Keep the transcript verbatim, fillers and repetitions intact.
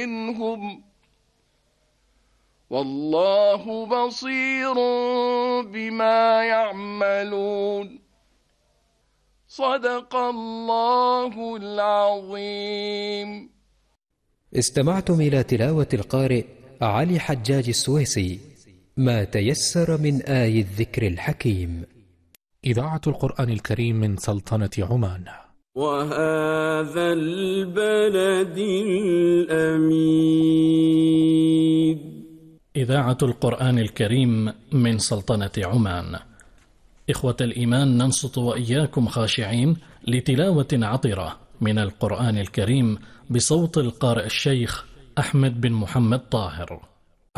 منهم والله بصير بما يعملون صدق الله العظيم. استمعتم إلى تلاوة القارئ علي حجاج السويسي ما تيسر من آي الذكر الحكيم. إذاعة القرآن الكريم من سلطنة عمان. وهذا البلد الأمين. إذاعة القرآن الكريم من سلطنة عمان. إخوة الإيمان، ننصت وإياكم خاشعين لتلاوة عطرة من القرآن الكريم بصوت القارئ الشيخ أحمد بن محمد طاهر.